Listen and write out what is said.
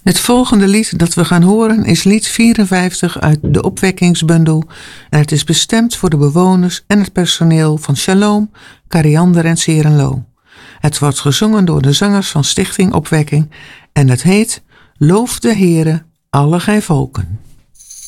Het volgende lied dat we gaan horen is lied 54 uit de opwekkingsbundel en het is bestemd voor de bewoners en het personeel van Shalom, Kariander en Serenlo. Het wordt gezongen door de zangers van Stichting Opwekking en het heet Loof de Heere, alle gij volken.